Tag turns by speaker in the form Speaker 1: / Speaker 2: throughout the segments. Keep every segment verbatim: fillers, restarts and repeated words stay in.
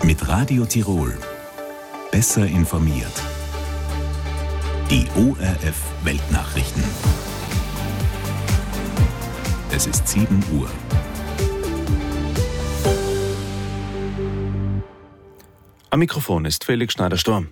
Speaker 1: Mit Radio Tirol. Besser informiert. Die O R F Weltnachrichten. Es ist sieben Uhr.
Speaker 2: Am Mikrofon ist Felix Schneider-Sturm.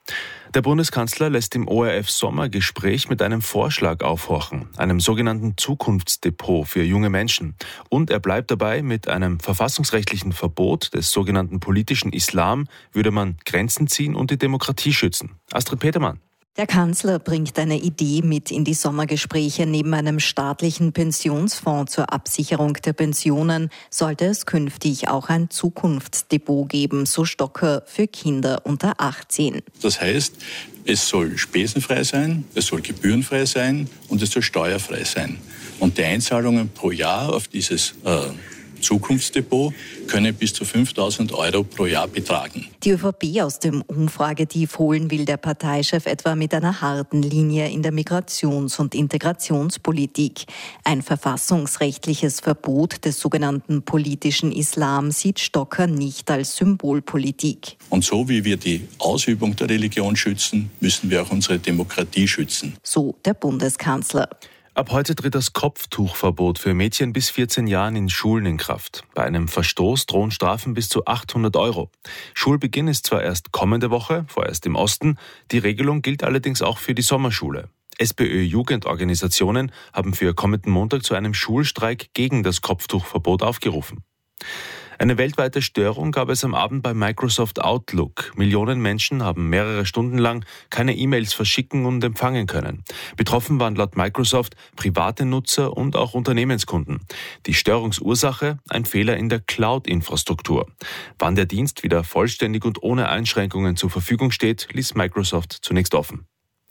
Speaker 2: Der Bundeskanzler lässt im O R F-Sommergespräch mit einem Vorschlag aufhorchen, einem sogenannten Zukunftsdepot für junge Menschen. Und er bleibt dabei, mit einem verfassungsrechtlichen Verbot des sogenannten politischen Islam würde man Grenzen ziehen und die Demokratie schützen. Astrid Petermann.
Speaker 3: Der Kanzler bringt eine Idee mit in die Sommergespräche. Neben einem staatlichen Pensionsfonds zur Absicherung der Pensionen sollte es künftig auch ein Zukunftsdepot geben, so Stocker, für Kinder unter achtzehn.
Speaker 4: Das heißt, es soll spesenfrei sein, es soll gebührenfrei sein und es soll steuerfrei sein. Und die Einzahlungen pro Jahr auf dieses äh, Zukunftsdepot können bis zu fünftausend Euro pro Jahr betragen.
Speaker 3: Die ÖVP aus dem Umfragetief holen will der Parteichef etwa mit einer harten Linie in der Migrations- und Integrationspolitik. Ein verfassungsrechtliches Verbot des sogenannten politischen Islam sieht Stocker nicht als Symbolpolitik.
Speaker 4: Und so wie wir die Ausübung der Religion schützen, müssen wir auch unsere Demokratie schützen.
Speaker 3: So der Bundeskanzler.
Speaker 2: Ab heute tritt das Kopftuchverbot für Mädchen bis vierzehn Jahren in Schulen in Kraft. Bei einem Verstoß drohen Strafen bis zu achthundert Euro. Schulbeginn ist zwar erst kommende Woche, vorerst im Osten, die Regelung gilt allerdings auch für die Sommerschule. SPÖ-Jugendorganisationen haben für kommenden Montag zu einem Schulstreik gegen das Kopftuchverbot aufgerufen. Eine weltweite Störung gab es am Abend bei Microsoft Outlook. Millionen Menschen haben mehrere Stunden lang keine E-Mails verschicken und empfangen können. Betroffen waren laut Microsoft private Nutzer und auch Unternehmenskunden. Die Störungsursache? Ein Fehler in der Cloud-Infrastruktur. Wann der Dienst wieder vollständig und ohne Einschränkungen zur Verfügung steht, ließ Microsoft zunächst offen.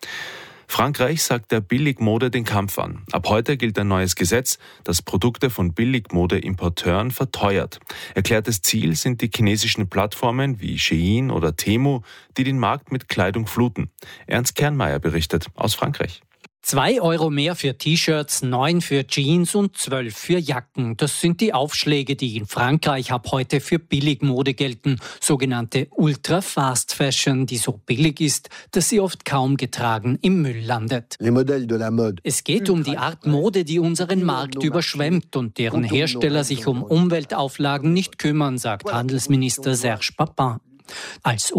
Speaker 2: Frankreich sagt der Billigmode den Kampf an. Ab heute gilt ein neues Gesetz, das Produkte von Billigmode-Importeuren verteuert. Erklärtes Ziel sind die chinesischen Plattformen wie Shein oder Temu, die den Markt mit Kleidung fluten. Ernst Kernmeier berichtet aus Frankreich.
Speaker 5: Zwei Euro mehr für T-Shirts, neun für Jeans und zwölf für Jacken. Das sind die Aufschläge, die in Frankreich ab heute für Billigmode gelten. Sogenannte Ultra-Fast-Fashion, die so billig ist, dass sie oft kaum getragen im Müll landet. Es geht um die Art Mode, die unseren Markt überschwemmt und deren Hersteller sich um Umweltauflagen nicht kümmern, sagt Handelsminister Serge Papin. Als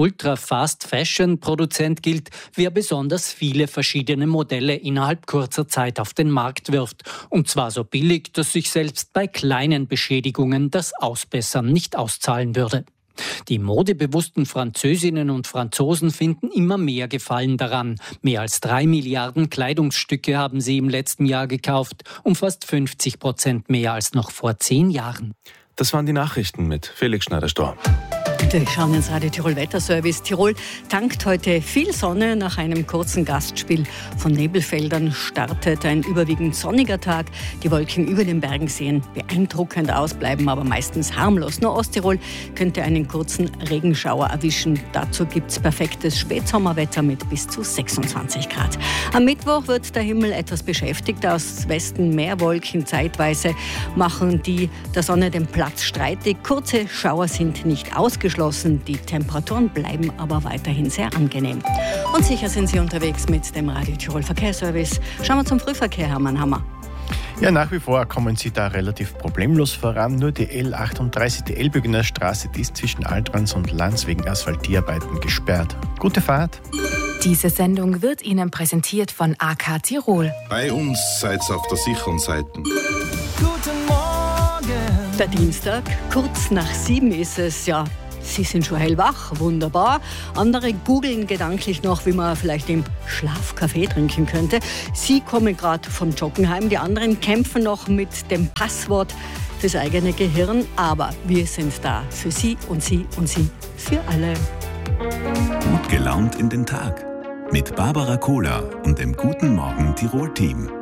Speaker 5: Ultra-Fast-Fashion-Produzent gilt, wer besonders viele verschiedene Modelle innerhalb kurzer Zeit auf den Markt wirft. Und zwar so billig, dass sich selbst bei kleinen Beschädigungen das Ausbessern nicht auszahlen würde. Die modebewussten Französinnen und Franzosen finden immer mehr Gefallen daran. Mehr als drei Milliarden Kleidungsstücke haben sie im letzten Jahr gekauft, um fast fünfzig Prozent mehr als noch vor zehn Jahren.
Speaker 2: Das waren die Nachrichten mit Felix Schneider-Sturm.
Speaker 6: Wir schauen ins Radio Tirol Wetterservice. Tirol tankt heute viel Sonne. Nach einem kurzen Gastspiel von Nebelfeldern startet ein überwiegend sonniger Tag. Die Wolken über den Bergen sehen beeindruckend aus, bleiben aber meistens harmlos. Nur Osttirol könnte einen kurzen Regenschauer erwischen. Dazu gibt es perfektes Spätsommerwetter mit bis zu sechsundzwanzig Grad. Am Mittwoch wird der Himmel etwas beschäftigt. Aus Westen mehr Wolken, zeitweise machen die der Sonne den Platz streitig. Kurze Schauer sind nicht ausgeschlossen. Die Temperaturen bleiben aber weiterhin sehr angenehm. Und sicher sind Sie unterwegs mit dem Radio Tirol Verkehrsservice. Schauen wir zum Frühverkehr, Hermann Hammer.
Speaker 7: Ja, nach wie vor kommen Sie da relativ problemlos voran. Nur die L achtunddreißig, die Elbügener Straße, die ist zwischen Altrans und Lanz wegen Asphaltierarbeiten gesperrt. Gute Fahrt.
Speaker 8: Diese Sendung wird Ihnen präsentiert von A K Tirol.
Speaker 9: Bei uns seid ihr auf der sicheren Seite.
Speaker 6: Guten Morgen. Der Dienstag, kurz nach sieben ist es, ja. Sie sind schon hellwach, wunderbar. Andere googeln gedanklich noch, wie man vielleicht im Schlaf Kaffee trinken könnte. Sie kommen gerade vom Joggen heim, die anderen kämpfen noch mit dem Passwort fürs eigene Gehirn. Aber wir sind da für Sie und Sie und Sie für alle.
Speaker 1: Gut gelaunt in den Tag mit Barbara Kohler und dem Guten Morgen Tirol-Team.